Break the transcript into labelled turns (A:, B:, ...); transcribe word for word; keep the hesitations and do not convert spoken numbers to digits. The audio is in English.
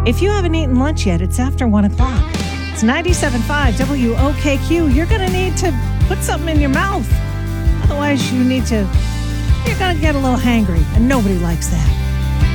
A: If you haven't eaten lunch yet, it's after one o'clock. It's ninety-seven point five W O K Q. You're going to need to put something in your mouth. Otherwise, you need to, you're going to get a little hangry, and nobody likes that.